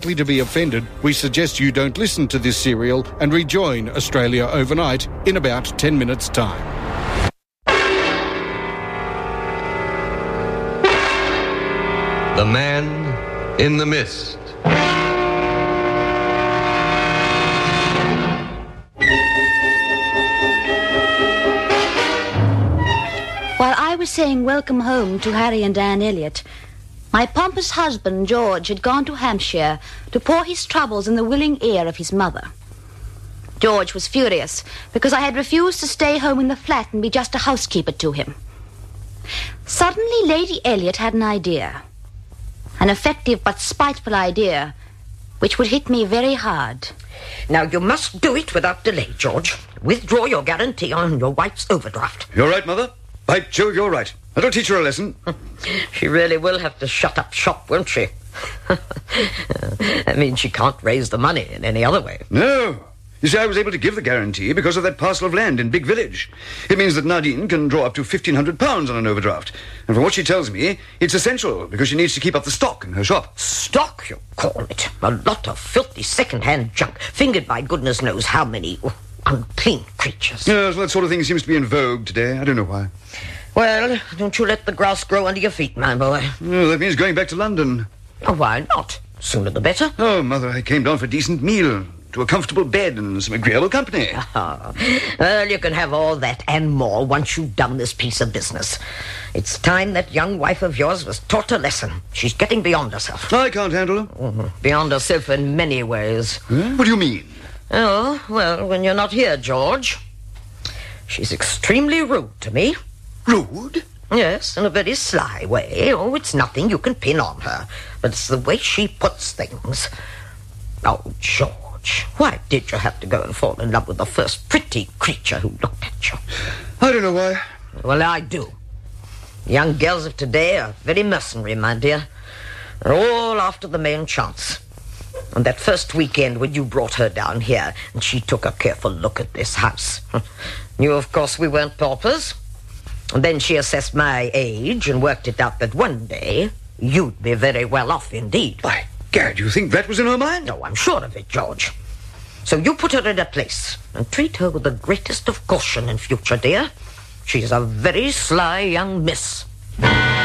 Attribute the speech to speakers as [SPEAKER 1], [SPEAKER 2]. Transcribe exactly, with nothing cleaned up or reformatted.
[SPEAKER 1] To be offended, we suggest you don't listen to this serial and rejoin Australia Overnight in about ten minutes' time.
[SPEAKER 2] The Man in the Mist.
[SPEAKER 3] While I was saying welcome home to Harry and Anne Elliot, my pompous husband, George, had gone to Hampshire to pour his troubles in the willing ear of his mother. George was furious because I had refused to stay home in the flat and be just a housekeeper to him. Suddenly, Lady Elliot had an idea. An effective but spiteful idea, which would hit me very hard.
[SPEAKER 4] Now, you must do it without delay, George. Withdraw your guarantee on your wife's overdraft.
[SPEAKER 5] You're right, Mother. By Jove, you're right. I'll teach her a lesson.
[SPEAKER 4] She really will have to shut up shop, won't she? That means she can't raise the money in any other way.
[SPEAKER 5] No. You see, I was able to give the guarantee because of that parcel of land in Big Village. It means that Nadine can draw up to fifteen hundred pounds on an overdraft. And from what she tells me, it's essential because she needs to keep up the stock in her shop.
[SPEAKER 4] Stock, you call it? A lot of filthy second-hand junk, fingered by goodness knows how many oh, unclean creatures.
[SPEAKER 5] Yes, well, that sort of thing seems to be in vogue today. I don't know why.
[SPEAKER 4] Well, don't you let the grass grow under your feet, my boy.
[SPEAKER 5] Oh, that means going back to London.
[SPEAKER 4] Oh, why not? Sooner the better.
[SPEAKER 5] Oh, Mother, I came down for a decent meal, to a comfortable bed and some agreeable company.
[SPEAKER 4] Oh, well, you can have all that and more once you've done this piece of business. It's time that young wife of yours was taught a lesson. She's getting beyond herself.
[SPEAKER 5] I can't handle her.
[SPEAKER 4] Mm-hmm. Beyond herself in many ways.
[SPEAKER 5] Huh? What do you mean?
[SPEAKER 4] Oh, well, when you're not here, George, she's extremely rude to me.
[SPEAKER 5] Rude?
[SPEAKER 4] Yes, in a very sly way. Oh, it's nothing you can pin on her, but it's the way she puts things. Oh, George, why did you have to go and fall in love with the first pretty creature who looked at you?
[SPEAKER 5] I don't know why.
[SPEAKER 4] Well, I do. The young girls of today are very mercenary, my dear. They're all after the main chance. On that first weekend when you brought her down here and she took a careful look at this house, knew, of course, we weren't paupers. And then she assessed my age and worked it out that one day you'd be very well off indeed.
[SPEAKER 5] By Gad, you think that was in her mind?
[SPEAKER 4] No, I'm sure of it, George. So you put her in a place and treat her with the greatest of caution in future, dear. She's a very sly young miss.